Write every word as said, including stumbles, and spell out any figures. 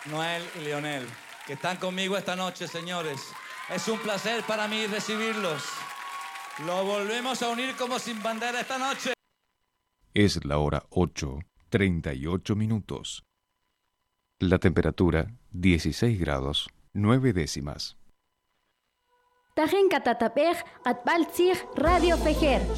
Noel y Leonel, que están conmigo esta noche, señores. Es un placer para mí recibirlos. Lo volvemos a unir como sin bandera esta noche. Es la hora ocho, treinta y ocho minutos. La temperatura, dieciséis grados, nueve décimas. Tajen katatapej atbaltzig Radio Fejer.